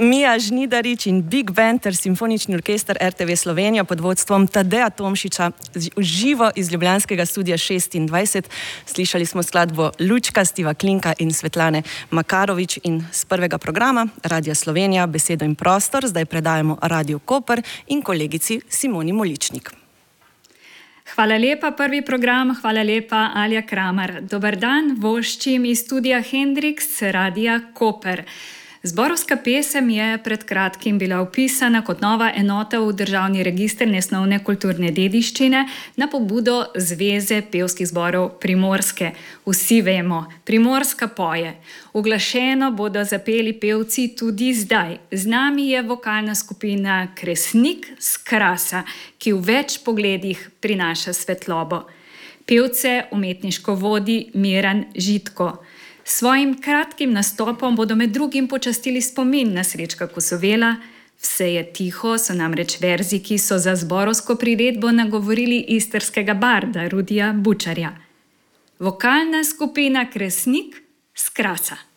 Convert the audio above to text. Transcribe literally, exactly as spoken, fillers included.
Mija Žnidarič in Big Band ter Simfonični orkester er te ve Slovenija pod vodstvom Tadeja Tomšiča živo iz ljubljanskega studia šestindvajset. Slišali smo skladbo Lučka Stiva Klinka in Svetlane Makarovič in z prvega programa Radia Slovenija Besedo in prostor zdaj predajamo Radio Koper in kolegici Simoni Moličnik. Hvala lepa, prvi program, hvala lepa, Alja Kramer. Dober dan, voščim iz studia Hendrix, Radia Koper. Zborovska pesem je pred kratkim bila vpisana kot nova enota v Državni register nesnovne kulturne dediščine na pobudo Zveze pevskih zborov Primorske. Vsi vemo, Primorska poje. Uglašeno bodo zapeli pevci tudi zdaj. Z nami je vokalna skupina Kresnik s Krasa, ki v več pogledih prinaša svetlobo. Pevce umetniško vodi Miran Žitko. S svojim kratkim nastopom bodo med drugim počastili spomin na Srečka Kosovela. Vse je tiho so namreč verzi, ki so za zborovsko priredbo nagovorili istrskega barda Rudija Bučarja. Vokalna skupina Kresnik s Krasa.